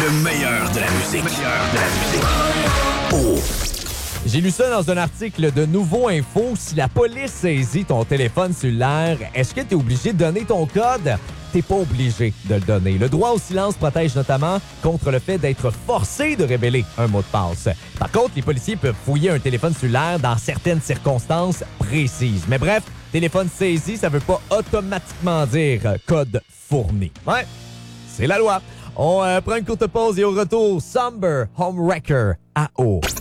Le meilleur de la musique. Oh. J'ai lu ça dans un article de Nouveau Info. Si la police saisit ton téléphone cellulaire, est-ce que tu es obligé de donner ton code? T'es pas obligé de le donner. Le droit au silence protège notamment contre le fait d'être forcé de révéler un mot de passe. Par contre, les policiers peuvent fouiller un téléphone cellulaire dans certaines circonstances précises. Mais bref, téléphone saisi, ça veut pas automatiquement dire code fourni. Ouais, c'est la loi. On prend une courte pause et au retour, Somber Homewrecker AO.